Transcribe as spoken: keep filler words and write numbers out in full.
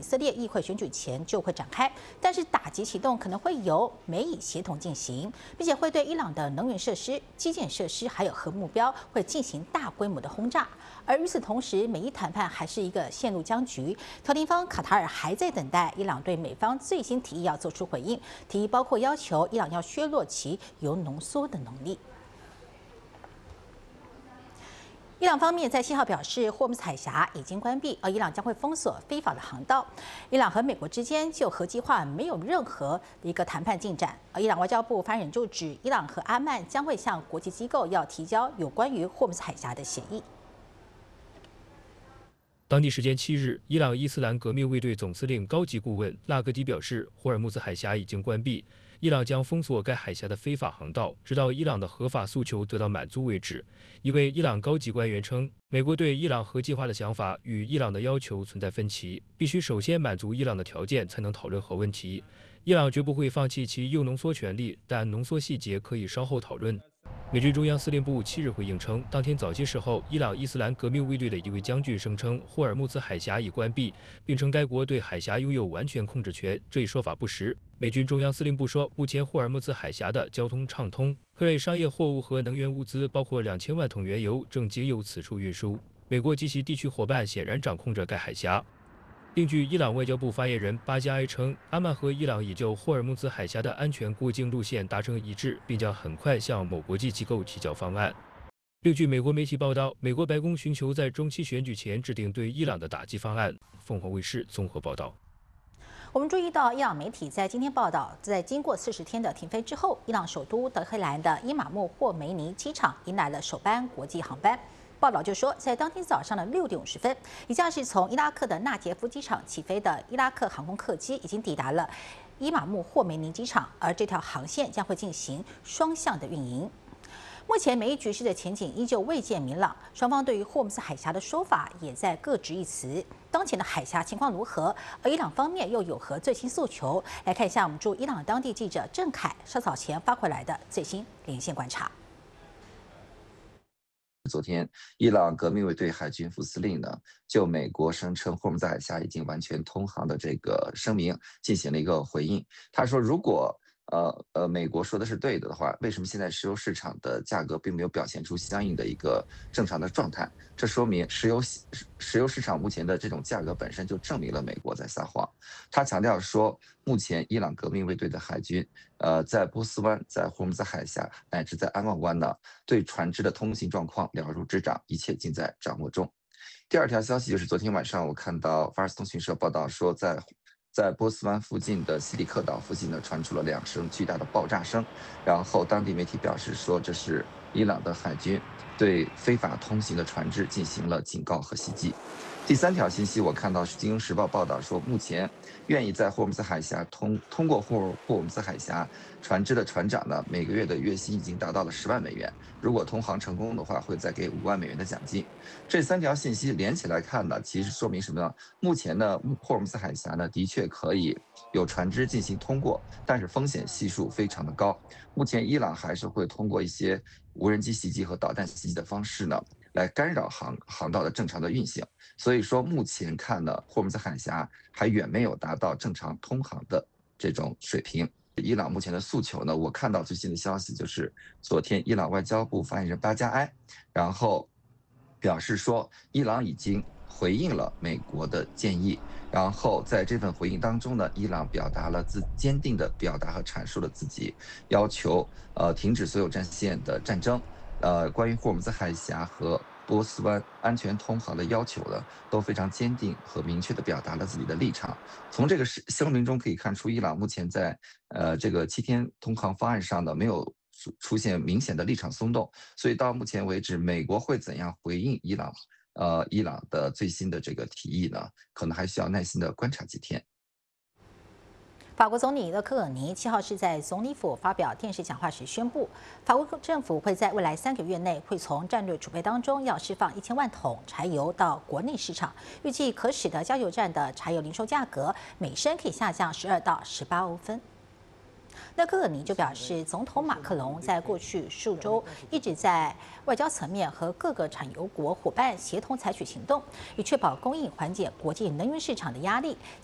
色列议会选举前就会展开，但是打击启动可能会由美以协同进行，并且会对伊朗的能源设施、基建设施还有核目标会进行大规模的轰炸。而与此同时，美伊谈判还是一个陷入僵局，调停方卡塔尔还在等待伊朗对美方最新提议要做出回应，提议包括要求伊朗要削弱其铀浓缩的能力。 伊朗方面在七号表示，霍姆斯海峡已经关闭，而伊朗将会封锁非法的航道。伊朗和美国之间就核计划没有任何的一个谈判进展。而伊朗外交部发言人就指，伊朗和阿曼将会向国际机构要提交有关于霍姆斯海峡的协议。 当地时间七日，伊朗伊斯兰革命卫队总司令高级顾问纳格迪表示，霍尔木兹海峡已经关闭，伊朗将封锁该海峡的非法航道，直到伊朗的合法诉求得到满足为止。一位伊朗高级官员称，美国对伊朗核计划的想法与伊朗的要求存在分歧，必须首先满足伊朗的条件才能讨论核问题。伊朗绝不会放弃其铀浓缩权利，但浓缩细节可以稍后讨论。 美军中央司令部七日回应称，当天早些时候，伊朗伊斯兰革命卫队的一位将军声称霍尔木兹海峡已关闭，并称该国对海峡拥有完全控制权。这一说法不实。美军中央司令部说，目前霍尔木兹海峡的交通畅通，各类商业货物和能源物资，包括两千万桶原油，正皆由此处运输。美国及其地区伙伴显然掌控着该海峡。 另据伊朗外交部发言人巴加埃称，阿曼和伊朗已就霍尔木兹海峡的安全过境路线达成一致，并将很快向某国际机构提交方案。另据美国媒体报道，美国白宫寻求在中期选举前制定对伊朗的打击方案。凤凰卫视综合报道。 我们注意到，伊朗媒体在今天报道，在经过四十天的停飞之后，伊朗首都德黑兰的伊玛目霍梅尼机场迎来了首班国际航班。 报道就说，在当天早上的六点五十分，一架是从伊拉克的纳杰夫机场起飞的伊拉克航空客机已经抵达了伊玛目霍梅尼机场，而这条航线将会进行双向的运营。目前，美伊局势的前景依旧未见明朗，双方对于霍姆斯海峡的说法也在各执一词。当前的海峡情况如何？而伊朗方面又有何最新诉求？来看一下我们驻伊朗当地记者郑凯稍早前发回来的最新连线观察。 昨天，伊朗革命卫队海军副司令呢，就美国声称霍姆兹海峡已经完全通航的这个声明进行了一个回应。他说，如果呃呃美国说的是对的的话，为什么现在石油市场的价格并没有表现出相应的一个正常的状态？这说明石油石油市场目前的这种价格本身就证明了美国在撒谎。他强调说，目前伊朗革命卫队的海军，呃，在波斯湾、在霍姆兹海峡乃至在安曼湾呢，对船只的通行状况了如指掌，一切尽在掌握中。第二条消息就是昨天晚上我看到法尔斯通讯社报道说，在在波斯湾附近的西里克岛附近呢，传出了两声巨大的爆炸声，然后当地媒体表示说，这是伊朗的海军对非法通行的船只进行了警告和袭击。第三条信息，我看到是《金融时报》报道说，目前愿意在霍姆兹海峡通通过霍霍姆兹海峡船只的船长呢，每个月的月薪已经达到了十万美元。如果通航成功的话，会再给五万美元的奖金。这三条信息连起来看呢，其实说明什么呢？目前呢，霍姆兹海峡呢，的确可以有船只进行通过，但是风险系数非常的高。目前伊朗还是会通过一些无人机袭击和导弹袭击的方式呢，来干扰航航道的正常的运行。所以说，目前看呢，霍姆兹海峡还远没有达到正常通航的这种水平。伊朗目前的诉求呢，我看到最新的消息就是，昨天伊朗外交部发言人巴加埃，然后表示说，伊朗已经回应了美国的建议，然后在这份回应当中呢，伊朗表达了自坚定的表达和阐述了自己要求呃停止所有战线的战争，呃，关于霍姆兹海峡和波斯湾安全通航的要求呢，都非常坚定和明确地表达了自己的立场。从这个声明中可以看出，伊朗目前在呃这个七天通航方案上呢，没有出现明显的立场松动。所以到目前为止，美国会怎样回应伊朗呃伊朗的最新的这个提议呢？可能还需要耐心的观察几天。 法国总理勒科尔尼七号是在总理府发表电视讲话时宣布，法国政府会在未来三个月内会从战略储备当中要释放一千万桶柴油到国内市场，预计可使得加油站的柴油零售价格每升可以下降十二到十八欧分。勒科尔尼就表示，总统马克龙在过去数周一直在外交层面和各个产油国伙伴协同采取行动，以确保供应缓解国际能源市场的压力。